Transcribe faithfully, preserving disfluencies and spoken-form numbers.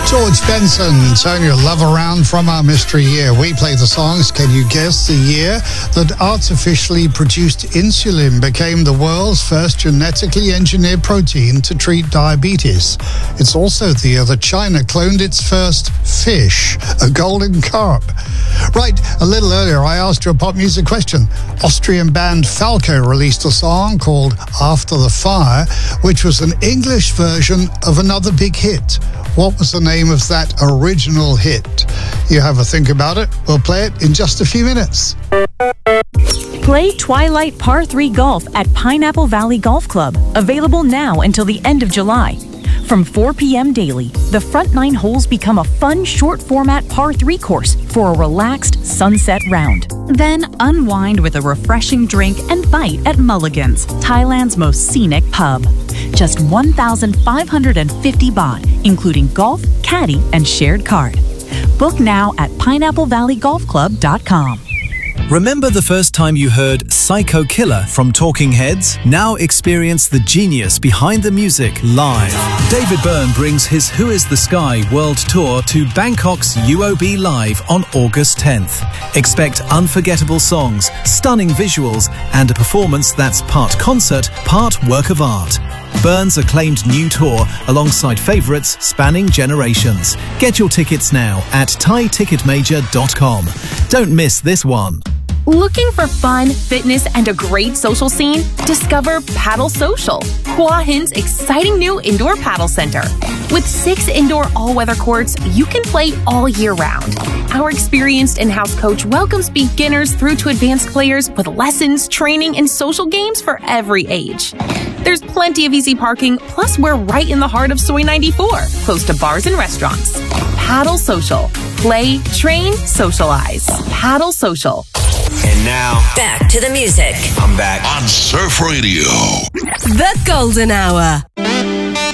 George Benson, turn your love around from our mystery year. We play the songs. Can you guess the year that artificially produced insulin became the world's first genetically engineered protein to treat diabetes? It's also the year that China cloned its first fish, a golden carp. Right, a little earlier I asked you a pop music question. Austrian band Falco released a song called After the Fire, which was an English version of another big hit. What was the name of that original hit? You have a think about it. We'll play it in just a few minutes. Play Twilight Par three Golf at Pineapple Valley Golf Club. Available now until the end of July. From four p.m. daily, the front nine holes become a fun short-format par three course for a relaxed sunset round. Then unwind with a refreshing drink and bite at Mulligan's, Thailand's most scenic pub. Just one thousand five hundred fifty baht, including golf, caddy, and shared cart. Book now at pineapple valley golf club dot com. Remember the first time you heard Psycho Killer from Talking Heads? Now experience the genius behind the music live. David Byrne brings his Who is the Sky world tour to Bangkok's U O B Live on August tenth. Expect unforgettable songs, stunning visuals, and a performance that's part concert, part work of art. Byrne's acclaimed new tour alongside favourites spanning generations. Get your tickets now at thai ticket major dot com. Don't miss this one. Looking for fun, fitness, and a great social scene? Discover Paddle Social, Hua Hin's exciting new indoor paddle center. With six indoor all-weather courts, you can play all year round. Our experienced in-house coach welcomes beginners through to advanced players with lessons, training, and social games for every age. There's plenty of easy parking, plus we're right in the heart of Soi ninety-four, close to bars and restaurants. Paddle Social. Play, train, socialize. Paddle Social. And now, back to the music. I'm back on Surf Radio. The Golden Hour.